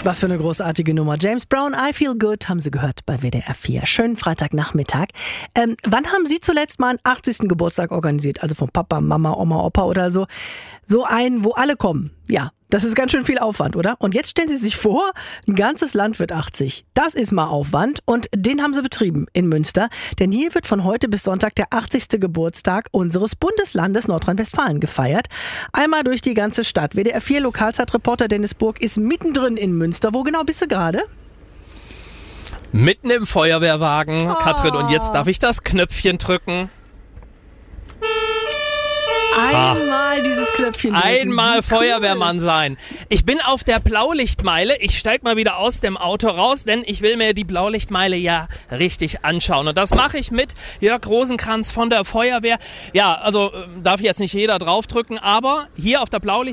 Was für eine großartige Nummer. James Brown, I Feel Good, haben Sie gehört bei WDR 4. Schönen Freitagnachmittag. Wann haben Sie zuletzt mal einen 80. Geburtstag organisiert? Also von Papa, Mama, Oma, Opa oder so. So einen, wo alle kommen. Ja, das ist ganz schön viel Aufwand, oder? Und jetzt stellen Sie sich vor, ein ganzes Land wird 80. Das ist mal Aufwand und den haben Sie betrieben in Münster. Denn hier wird von heute bis Sonntag der 80. Geburtstag unseres Bundeslandes Nordrhein-Westfalen gefeiert. Einmal durch die ganze Stadt. WDR 4 Lokalzeitreporter Dennis Burg ist mittendrin in Münster. Wo genau bist du gerade? Mitten im Feuerwehrwagen, Katrin. Und jetzt darf ich das Knöpfchen drücken. Einmal dieses Knöpfchen drücken. Einmal cool. Feuerwehrmann sein. Ich bin auf der Blaulichtmeile. Ich steig mal wieder aus dem Auto raus, denn ich will mir die Blaulichtmeile ja richtig anschauen. Und das mache ich mit Jörg Rosenkranz von der Feuerwehr. Ja, also darf jetzt nicht jeder draufdrücken, aber hier auf der Blaulichtmeile